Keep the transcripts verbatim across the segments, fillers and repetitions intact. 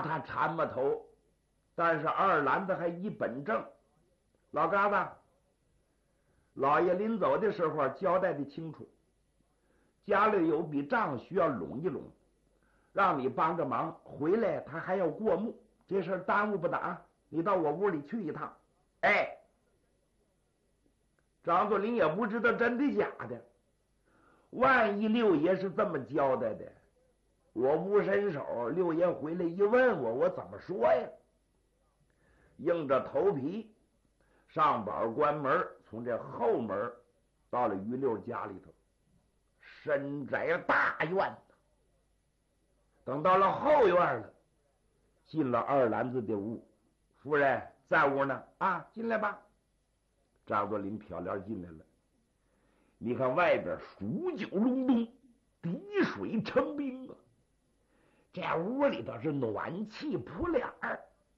他缠嘛头，但是二篮子还一本正。老嘎子，老爷临走的时候交代的清楚，家里有笔账需要拢一拢，让你帮着忙，回来他还要过目，这事耽误不得啊！你到我屋里去一趟。哎，张作霖也不知道真的假的，万一六爷是这么交代的，我不伸手，六爷回来一问我，我怎么说呀？硬着头皮上板关门，从这后门到了于六家里头，深宅大院。等到了后院了，进了二篮子的屋，夫人在屋呢，啊，进来吧。张作霖漂亮进来了，你看外边数九隆冬，滴水成冰啊，这屋里头是暖气扑脸儿，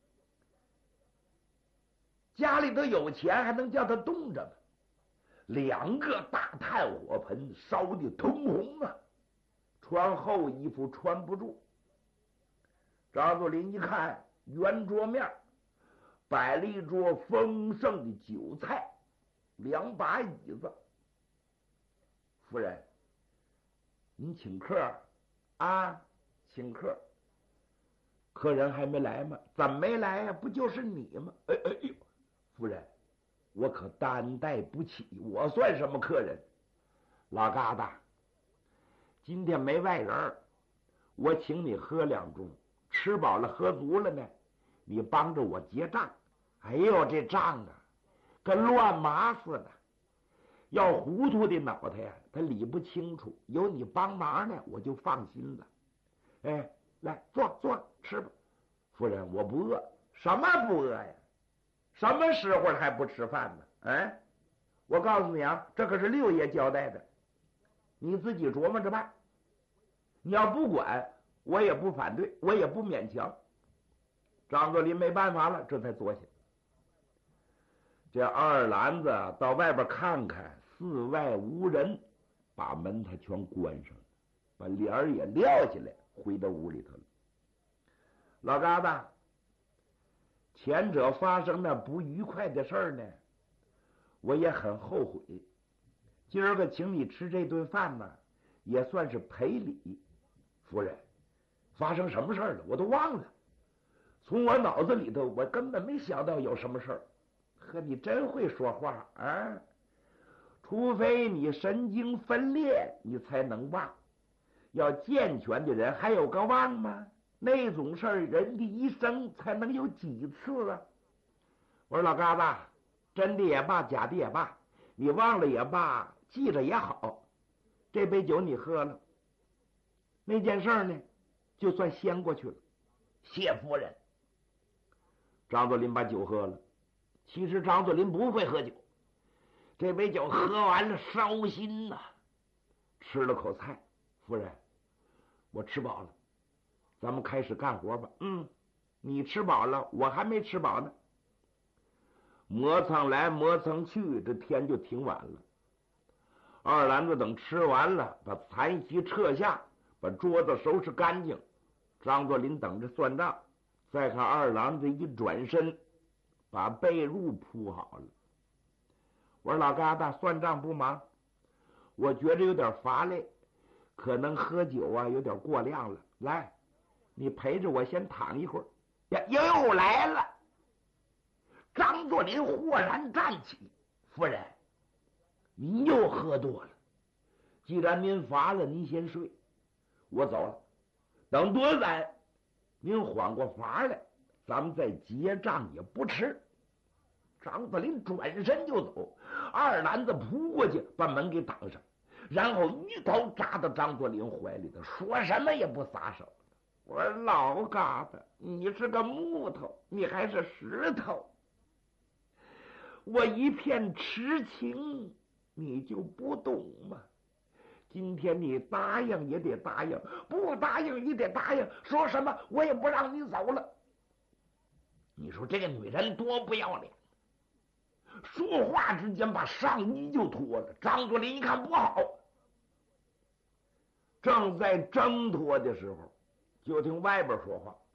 家里头有钱还能叫他冻着吗？两个大炭火盆烧的通红啊，穿厚衣服穿不住。张作霖一看圆桌面摆了一桌丰盛的酒菜，两把椅子。夫人，您请客啊？请客？客人还没来吗？怎么没来呀、啊？不就是你吗？哎哎呦，夫人，我可担待不起，我算什么客人？老疙瘩，今天没外人，我请你喝两盅，吃饱了喝足了呢，你帮着我结账。哎呦，这账啊，跟乱麻似的，要糊涂的脑袋呀，他理不清楚。有你帮忙呢，我就放心了。哎，来坐坐吃吧。夫人，我不饿。什么不饿呀？什么时候还不吃饭呢？哎，我告诉你啊，这可是六爷交代的，你自己琢磨着办。你要不管，我也不反对，我也不勉强。张作霖没办法了，这才坐下。这二篮子到外边看看，寺外无人，把门他全关上了，把帘儿也撂下来，回到屋里头了。老疙瘩，前者发生那不愉快的事儿呢，我也很后悔。今儿个请你吃这顿饭呢，也算是赔礼。夫人，发生什么事儿了？我都忘了，从我脑子里头，我根本没想到有什么事儿。呵，你真会说话啊！除非你神经分裂，你才能忘。要健全的人还有个忘吗？那种事儿，人的一生才能有几次啊？我说老疙瘩，真的也罢，假的也罢，你忘了也罢，记着也好。这杯酒你喝了，那件事呢，就算掀过去了。谢夫人。张作霖把酒喝了。其实张作霖不会喝酒，这杯酒喝完了烧心呐、啊。吃了口菜，夫人，我吃饱了，咱们开始干活吧。嗯，你吃饱了，我还没吃饱呢。磨蹭来磨蹭去，这天就挺晚了。二篮子等吃完了，把残席撤下，把桌子收拾干净。张作霖等着算账，再看二篮子一转身，把被褥铺好了。我说老疙瘩，算账不忙，我觉着有点乏累，可能喝酒啊有点过量了。来，你陪着我先躺一会儿。呀，又来了！张作霖豁然站起，夫人，您又喝多了，既然您乏了，您先睡，我走了。等多晚您缓过乏来，咱们再结账也不迟。张作霖转身就走，二篮子扑过去把门给挡上，然后一头扎到张作霖怀里头，说什么也不撒手。我说老疙瘩，你是个木头，你还是石头，我一片痴情你就不懂吗？今天你答应也得答应，不答应也得答应，说什么我也不让你走了。你说这个女人多不要脸，说话之间把上衣就脱了。张作霖一看不好，正在挣脱的时候，就听外边说话，